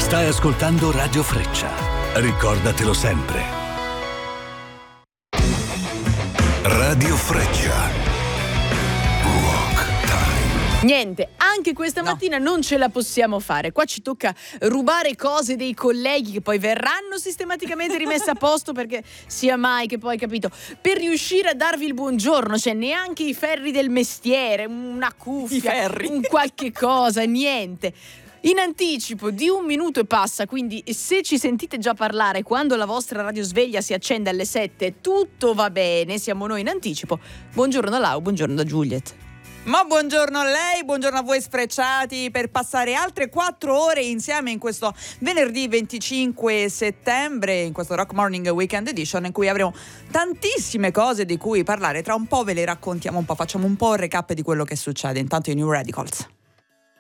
Stai ascoltando Radio Freccia. Ricordatelo sempre. Radio Freccia. Niente, anche questa mattina non ce la possiamo fare. Qua ci tocca rubare cose dei colleghi che poi verranno sistematicamente rimesse a posto, perché sia mai che poi, capito, per riuscire a darvi il buongiorno, cioè neanche i ferri del mestiere, una cuffia, un qualche cosa, niente. In anticipo di 1 minuto e passa, quindi se ci sentite già parlare quando la vostra radiosveglia si accende alle 7, tutto va bene, siamo noi in anticipo. Buongiorno da Lau, buongiorno da Juliet. Ma buongiorno a lei, buongiorno a voi sfrecciati, per passare altre 4 ore insieme in questo venerdì 25 settembre, in questo Rock Morning Weekend Edition, in cui avremo tantissime cose di cui parlare. Tra un po' ve le raccontiamo un po', facciamo un po' il recap di quello che succede. Intanto i New Radicals.